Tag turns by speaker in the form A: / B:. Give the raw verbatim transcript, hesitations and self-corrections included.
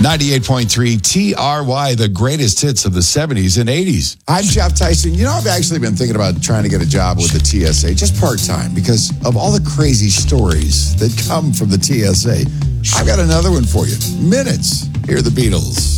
A: ninety-eight point three T R Y, the greatest hits of the seventies and eighties.
B: I'm Jeff Tyson. You know, I've actually been thinking about trying to get a job with the T S A, just part-time, because of all the crazy stories that come from the T S A. I've got another one for you. Minutes. Hear the Beatles.